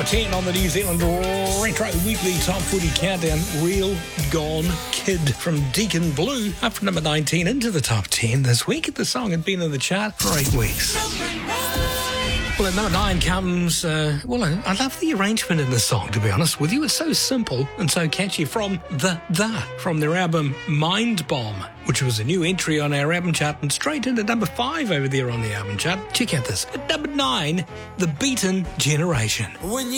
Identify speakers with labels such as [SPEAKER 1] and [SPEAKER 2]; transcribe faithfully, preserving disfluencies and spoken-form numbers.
[SPEAKER 1] ten on the New Zealand Retro Weekly Top forty Countdown. Real Gone Kid from Deacon Blue up from number nineteen into the top ten this week. The song had been in the chart for eight weeks. Well, at number nine comes, uh, well, I, I love the arrangement in the song, to be honest with you. It's so simple and so catchy from The The, from their album Mind Bomb, which was a new entry on our album chart and straight into number five over there on the album chart. Check out this. At number nine, The Beaten Generation. When you